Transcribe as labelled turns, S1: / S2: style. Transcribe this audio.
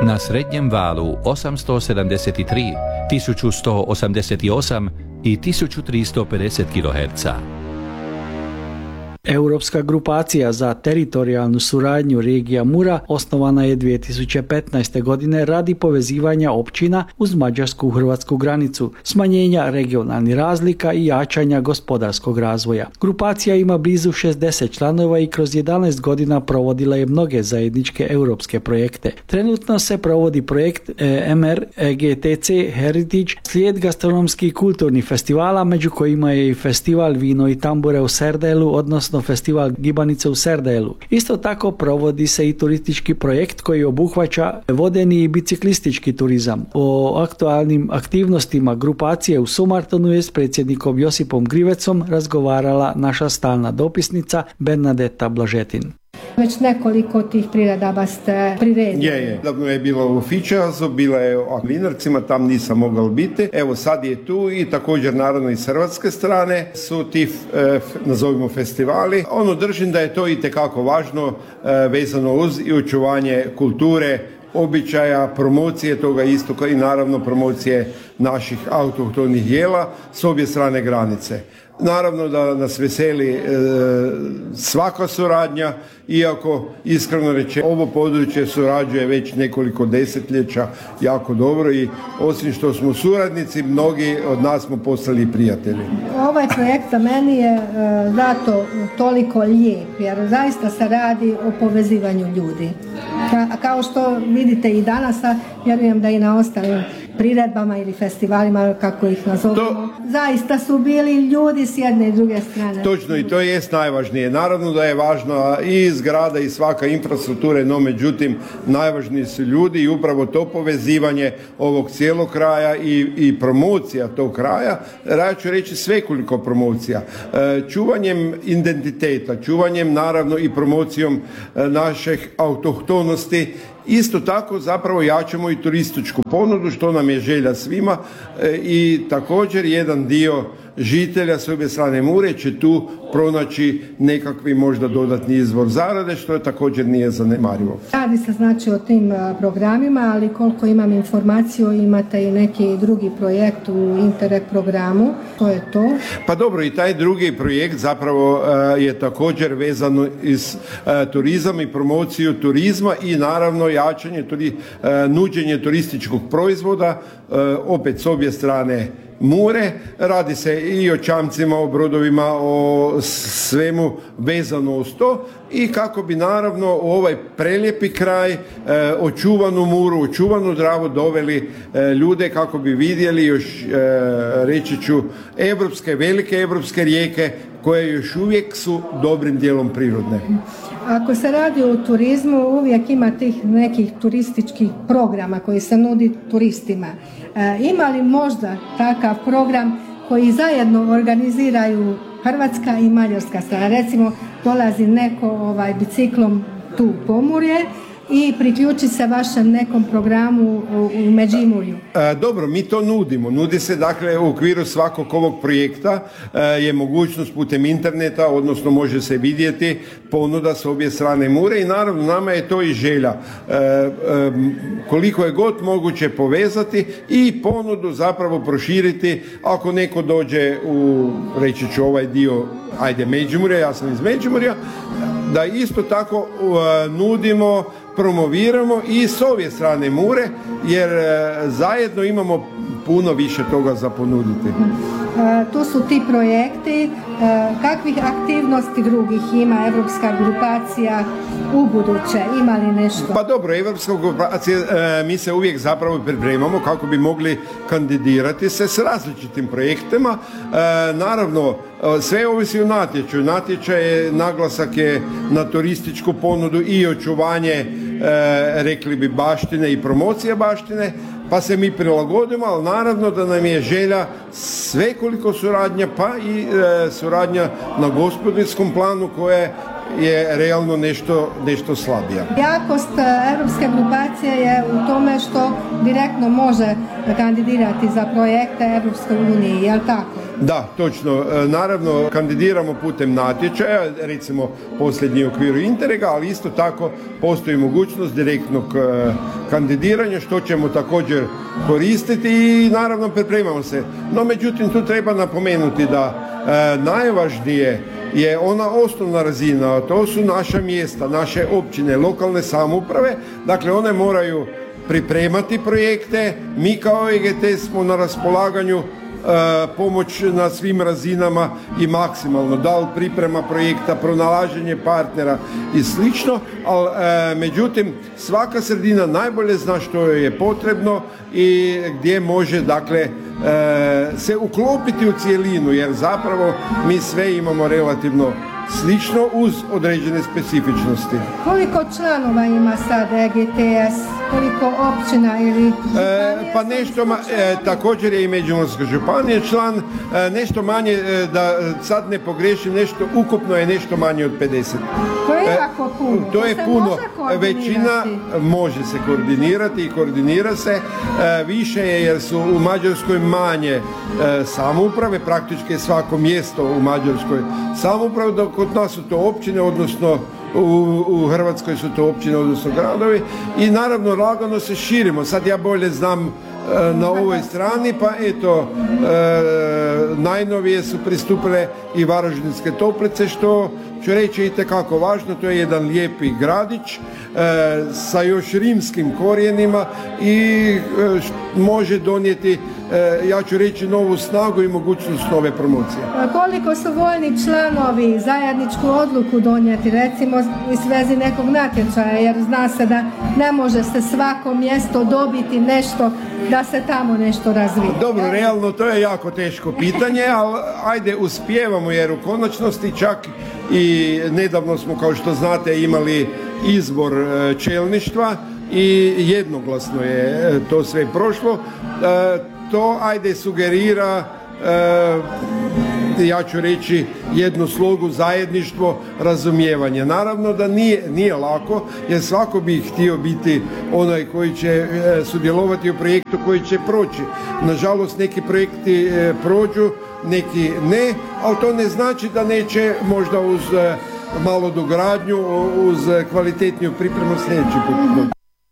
S1: na srednjem valu 873, 1188 i 1350 kHz.
S2: Europska grupacija za teritorijalnu suradnju regija Mura osnovana je 2015. godine radi povezivanja općina uz mađarsku-hrvatsku granicu, smanjenja regionalnih razlika i jačanja gospodarskog razvoja. Grupacija ima blizu 60 članova i kroz 11 godina provodila je mnoge zajedničke europske projekte. Trenutno se provodi projekt MRGTC Heritage, slijed gastronomskih i kulturnih festivala, među kojima je i festival Vino i tambure u Serdelu, odnosno festival Gibanice u Serdelu. Isto tako provodi se i turistički projekt koji obuhvaća vodeni i biciklistički turizam. O aktualnim aktivnostima grupacije u Sumartonu je s predsjednikom Josipom Grivecom razgovarala naša stalna dopisnica Bernadeta Blažetin.
S3: Već nekoliko tih priredaba ste priredili.
S4: Je. Davno je bila u Fičeazu, bila je u Vinarcima, tam nisam mogao biti. Evo sad je tu i također naravno i s hrvatske strane su ti, nazovimo, festivali. Držim da je to itekako važno vezano uz i očuvanje kulture, običaja, promocije toga istoka i naravno promocije naših autohtonih jela s obje strane granice. Naravno da nas veseli svaka suradnja, iako iskreno reče ovo područje surađuje već nekoliko desetljeća jako dobro i osim što smo suradnici, mnogi od nas smo postali prijatelji.
S3: Ovaj projekt za meni je zato toliko lijep, jer zaista se radi o povezivanju ljudi. Kao što vidite i danas, a vjerujem da i na ostalim priredbama ili festivalima, kako ih nazovemo, zaista su bili ljudi s jedne i druge strane.
S4: Točno, i to jest najvažnije. Naravno da je važna i zgrada i svaka infrastruktura, no međutim najvažniji su ljudi i upravo to povezivanje ovog cijelog kraja i promocija tog kraja, ja ću reći svekoliko promocija. Čuvanjem identiteta, čuvanjem naravno i promocijom naših autohtonosti. Isto tako zapravo jačamo i turističku ponudu, što nam je želja svima i također jedan dio žitelja s obje strane Mure će tu pronaći nekakvi možda dodatni izvor zarade, što je također nije zanemarivo.
S3: Radi se znači o tim programima, ali koliko imam informaciju, imate i neki drugi projekt u Interreg programu. To je to?
S4: Pa dobro, i taj drugi projekt zapravo je također vezano iz turizam i promociju turizma i naravno jačanje, nuđenje turističkog proizvoda, opet s obje strane Mure. Radi se i o čamcima, o brodovima, o svemu vezano uz to i kako bi naravno u ovaj prelijepi kraj, očuvanu Muru, očuvanu Dravu ljude kako bi vidjeli još, reći ću, velike evropske rijeke koje još uvijek su dobrim dijelom prirodne.
S3: Ako se radi o turizmu, uvijek ima tih nekih turističkih programa koji se nudi turistima. Ima li možda takav program koji zajedno organiziraju Hrvatska i Mađarska strana? Recimo, dolazi neko biciklom tu u Pomurje i priključi se vašem nekom programu u Međimurju.
S4: Dobro, mi to nudimo. Nudi se, dakle, u okviru svakog ovog projekta je mogućnost putem interneta, odnosno može se vidjeti ponuda s obje strane Mure i naravno nama je to i želja. Koliko je god moguće povezati i ponudu zapravo proširiti ako neko dođe u, reći ću, ovaj dio, Međimurja, ja sam iz Međimurja, da isto tako nudimo, promoviramo i s ove strane Mure, jer zajedno imamo puno više toga za ponuditi.
S3: Tu su ti projekti. Kakvih aktivnosti drugih ima Evropska grupacija u buduće? Ima li nešto?
S4: Pa dobro, Evropska grupacija, mi se uvijek zapravo pripremamo kako bi mogli kandidirati se s različitim projektima. Naravno, sve ovisi o natječaju. Natječaj, naglasak je na turističku ponudu i očuvanje, rekli bi, baštine i promocija baštine, pa se mi prilagodimo, ali naravno da nam je želja svekoliko suradnja, pa i suradnja na gospodarskom planu koja je realno nešto slabija.
S3: Jakost Europske grupacije je u tome što direktno može kandidirati za projekte Europske unije, je li tako?
S4: Da, točno. Naravno, kandidiramo putem natječaja, recimo posljednji u okviru Interrega, ali isto tako postoji mogućnost direktnog kandidiranja, što ćemo također koristiti i naravno pripremamo se. No, međutim, tu treba napomenuti da najvažnije je ona osnovna razina, a to su naša mjesta, naše općine, lokalne samouprave, dakle one moraju pripremati projekte, mi kao EGT smo na raspolaganju pomoć na svim razinama i maksimalno, da li priprema projekta, pronalaženje partnera i slično, ali međutim svaka sredina najbolje zna što joj je potrebno i gdje može dakle se uklopiti u cijelinu, jer zapravo mi sve imamo relativno slično uz određene specifičnosti.
S3: Koliko članova ima sad EGTS? Koliko općina ili
S4: pa nešto također je i Međimurska županija član, nešto manje, da sad ne pogriješim, nešto ukupno je nešto manje od 50.
S3: To je jako puno.
S4: To je puno. Većina može se koordinirati i koordinira se. Više je jer su u Mađarskoj manje samouprave, praktički svako mjesto u Mađarskoj samoupravi, dok kod nas su to općine, odnosno u Hrvatskoj su to općine, odnosno gradovi, i naravno lagano se širimo. Sad ja bolje znam na ovoj strani, pa eto, najnovije su pristupile i Varaždinske Toplice, što ću reći itekako važno. To je jedan lijepi gradić sa još rimskim korijenima i može donijeti, ja ću reći, novu snagu i mogućnost nove promocije.
S3: Koliko su voljni članovi zajedničku odluku donijeti, recimo u svezi nekog natječaja, jer zna se da ne može se svako mjesto dobiti nešto da se tamo nešto razvije.
S4: Dobro, realno to je jako teško pitanje, ali ajde uspijevamo, jer u konačnosti čak i nedavno smo, kao što znate, imali izbor čelništva i jednoglasno je to sve prošlo. To ajde sugerira, ja ću reći, jednu slogu, zajedništvo, razumijevanje. Naravno da nije lako, jer svako bi htio biti onaj koji će sudjelovati u projektu koji će proći. Nažalost, neki projekti prođu, neki ne, ali to ne znači da neće možda uz malo dogradnju, uz kvalitetniju pripremu sljedeći put.